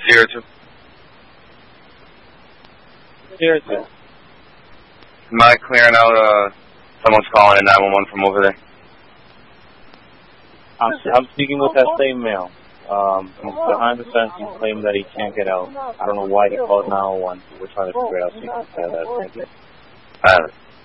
Zero two. Zero two. Am I clearing out, someone's calling in 911 from over there? I'm speaking with that same male. He's behind the fence and claiming that he can't get out. I don't know why he called 911. We're trying to figure it out so you can say that. Thank you.